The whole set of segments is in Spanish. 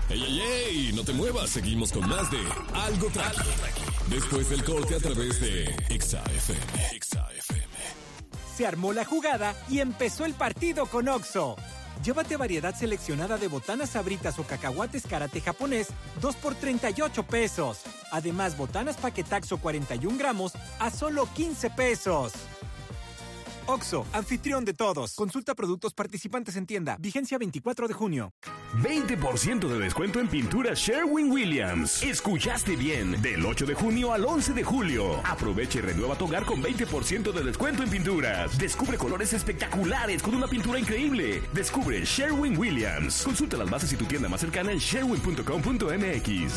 ¡Ey, ey, ey! No te muevas, seguimos con más de Algo Tranqui. Después del corte a través de Exa FM. Se armó la jugada y empezó el partido con Oxxo. Llévate variedad seleccionada de botanas sabritas o cacahuates karate japonés, 2 por 38 pesos. Además, botanas paquetaxo 41 gramos a solo 15 pesos. Oxxo, anfitrión de todos. Consulta productos participantes en tienda. Vigencia 24 de junio. 20% de descuento en pintura Sherwin-Williams. Escuchaste bien. Del 8 de junio al 11 de julio. Aprovecha y renueva tu hogar con 20% de descuento en pinturas. Descubre colores espectaculares con una pintura increíble. Descubre Sherwin-Williams. Consulta las bases y tu tienda más cercana en sherwin.com.mx.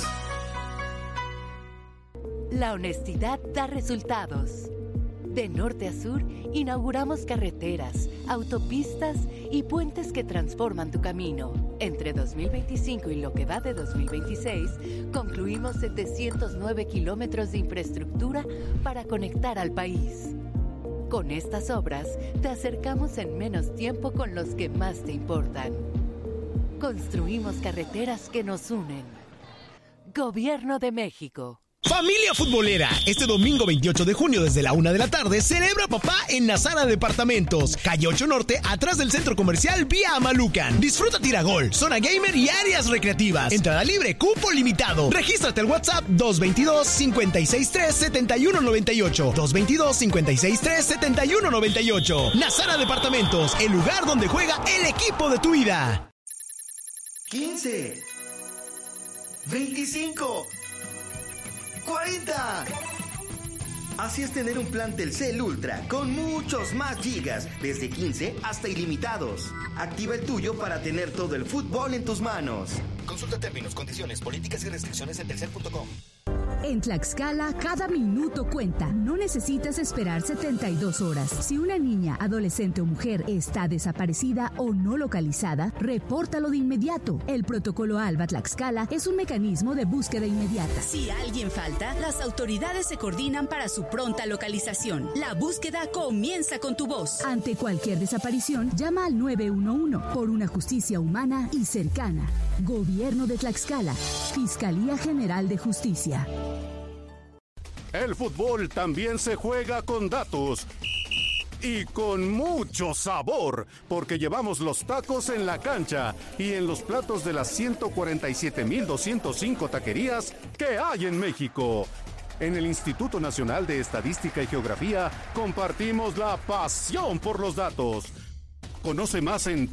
La honestidad da resultados. De norte a sur, inauguramos carreteras, autopistas y puentes que transforman tu camino. Entre 2025 y lo que va de 2026, concluimos 709 kilómetros de infraestructura para conectar al país. Con estas obras, te acercamos en menos tiempo con los que más te importan. Construimos carreteras que nos unen. Gobierno de México. Familia futbolera, este domingo 28 de junio desde la 1 de la tarde celebra papá en Nazara Departamentos, calle 8 Norte, atrás del centro comercial Vía Amalucan. Disfruta tiragol, zona gamer y áreas recreativas. Entrada libre, cupo limitado. Regístrate al WhatsApp 222-563-7198. 222-563-7198. Nazara Departamentos, el lugar donde juega el equipo de tu vida. 15, 25, 40. Así es tener un plan Telcel Ultra con muchos más gigas, desde 15 hasta ilimitados. Activa el tuyo para tener todo el fútbol en tus manos. Consulta términos, condiciones, políticas y restricciones en telcel.com. En Tlaxcala, cada minuto cuenta. No necesitas esperar 72 horas. Si una niña, adolescente o mujer está desaparecida o no localizada, repórtalo de inmediato. El protocolo ALBA Tlaxcala es un mecanismo de búsqueda inmediata. Si alguien falta, las autoridades se coordinan para su pronta localización. La búsqueda comienza con tu voz. Ante cualquier desaparición, llama al 911 por una justicia humana y cercana. Gobierno de Tlaxcala. Fiscalía General de Justicia. El fútbol también se juega con datos y con mucho sabor, porque llevamos los tacos en la cancha y en los platos de las 147,205 taquerías que hay en México. En el Instituto Nacional de Estadística y Geografía compartimos la pasión por los datos. Conoce más en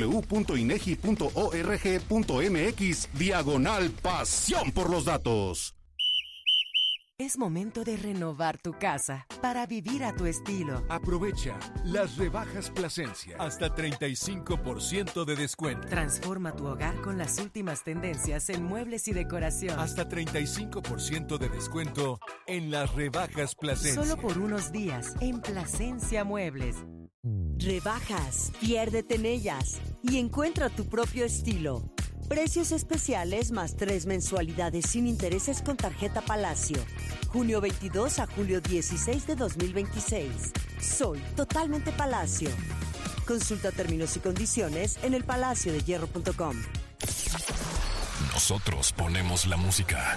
www.inegi.org.mx/pasión por los datos. Es momento de renovar tu casa para vivir a tu estilo. Aprovecha las rebajas Plasencia. Hasta 35% de descuento. Transforma tu hogar con las últimas tendencias en muebles y decoración. Hasta 35% de descuento en las rebajas Plasencia. Solo por unos días en Plasencia Muebles. Rebajas, piérdete en ellas y encuentra tu propio estilo. Precios especiales más 3 mensualidades sin intereses con tarjeta Palacio. Junio 22 a julio 16 de 2026. Soy totalmente Palacio. Consulta términos y condiciones en elpalaciodehierro.com. Nosotros ponemos la música.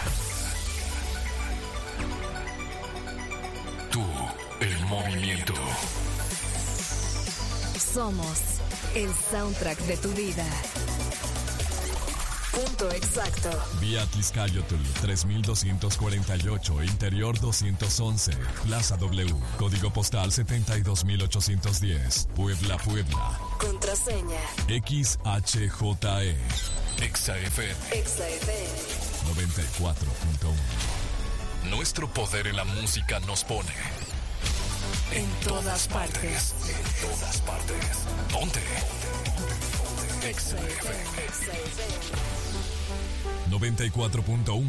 Tú, el movimiento. Somos el soundtrack de tu vida. Punto exacto. Vía Tizcayotl 3248, Interior 211, Plaza W, Código Postal 72810, Puebla, Puebla. Contraseña XHJE. XFM. 94.1. Nuestro poder en la música nos pone en todas partes. En todas partes. ¿Dónde? XFM 94.1.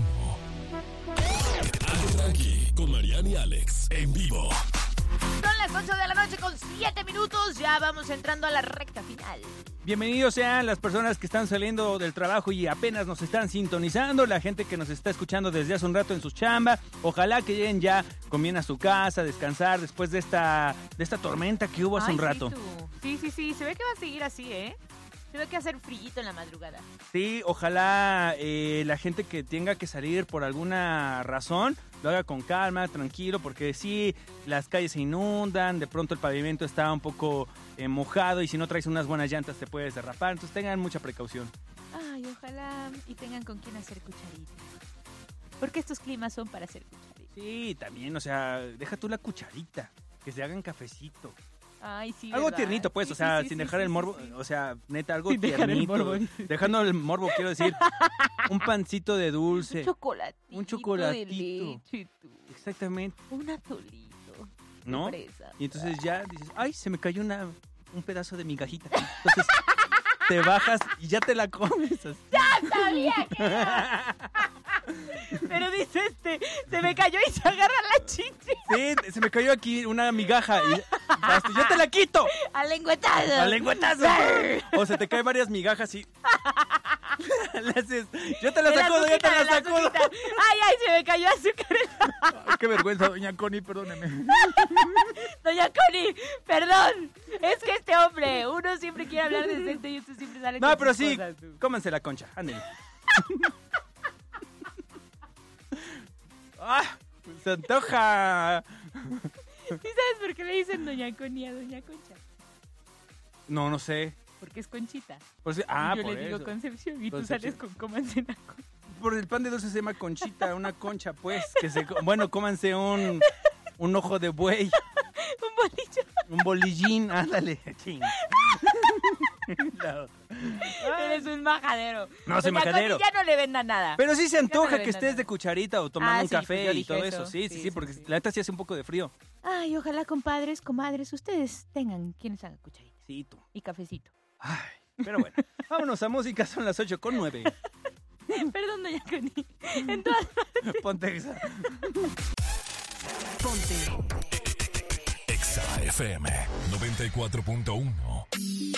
Algo Tranqui con Mariana y Alex en vivo. Son las 8 de la noche con 7 minutos. Ya vamos entrando a la recta final. Bienvenidos sean las personas que están saliendo del trabajo y apenas nos están sintonizando, la gente que nos está escuchando desde hace un rato en su chamba. Ojalá que lleguen ya con bien a su casa, descansar después de esta tormenta que hubo hace un rato. Sí, se ve que va a seguir así, ¿eh? Se ve que hacer frillito en la madrugada. Sí, ojalá la gente que tenga que salir por alguna razón lo haga con calma, tranquilo, porque sí, las calles se inundan, de pronto el pavimento está un poco mojado y si no traes unas buenas llantas te puedes derrapar, entonces tengan mucha precaución. Ay, ojalá y tengan con quién hacer cucharitas. Porque estos climas son para hacer cucharitas. Sí, también, o sea, deja tú la cucharita, que se hagan cafecito. Ay, sí, algo ¿verdad? tiernito, pues, sí, o sea, sí, sin sí, dejar sí, el morbo, sí. o sea, neta, algo Sin dejar el tiernito. morbo. Dejando el morbo, quiero decir, un pancito de dulce. Un chocolatito. De leche, tú. Exactamente. Un atolito. ¿No? De fresa. Y entonces ya dices, ay, se me cayó un pedazo de migajita. Entonces te bajas y ya te la comes. Así. ¡Ya sabía que era! Pero dice se me cayó y se agarra la chichi. Sí, se me cayó aquí una migaja y yo te la quito. ¡Al lengüetazo! ¡Al lengüetazo! O se te caen varias migajas y... Le haces, yo te la sacudo, yo te la sacudo. ¡Ay, se me cayó azúcar! Ay, qué vergüenza, doña Connie, perdóneme. Doña Connie, perdón. Es que este hombre, uno siempre quiere hablar decente y usted siempre sale con No, pero sus sí, cosas, cómanse la concha, ándale. ¡Ah! ¡Se antoja! ¿Sí sabes por qué le dicen Doña Connie a Doña Concha? No, no sé. Porque es Conchita. Pues, Yo por le digo eso. Concepción y tú Concepción. sales con cómanse una concha. Por el pan de dulce se llama conchita, una concha, pues. Bueno, cómanse un ojo de buey. Un bolillo. Un bolillín, ándale. Ching. No. Eres un majadero. No, soy Doña majadero. Connie ya no le venda nada. Pero sí se antoja Ya no le que venda estés nada. de cucharita o tomando un sí, café pues yo y dije todo eso. eso. Sí, porque la neta sí hace un poco de frío. Ay, ojalá, compadres, comadres, ustedes tengan quienes hagan cucharitas. Sí, tú. Y cafecito. Ay, pero bueno, vámonos a música, son las 8:09. Perdón, Doña Connie. En todas partes. Ponte Exa. Exa FM 94.1.